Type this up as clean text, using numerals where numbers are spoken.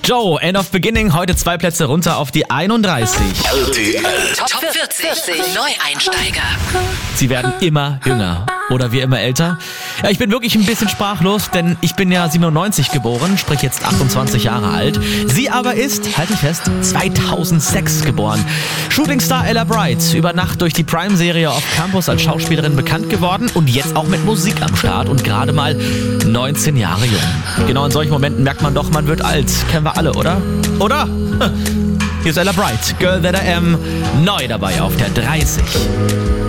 Joe, End of Beginning, heute 2 Plätze runter auf die 31. RTL Top 40 Neueinsteiger. Sie werden immer jünger oder wir immer älter. Ja, ich bin wirklich ein bisschen sprachlos, denn ich bin ja 97 geboren, sprich jetzt 28 Jahre alt. Sie aber ist, halte ich fest, 2006 geboren. Shootingstar Ella Bright, über Nacht durch die Prime-Serie auf Campus als Schauspielerin bekannt geworden und jetzt auch mit Musik am Start und gerade mal 19 Jahre jung. Genau in solchen Momenten merkt man doch, man wird alt. Kennen wir alle, oder? Oder? Hier ist Ella Bright, Girl That I Am, neu dabei auf der 30.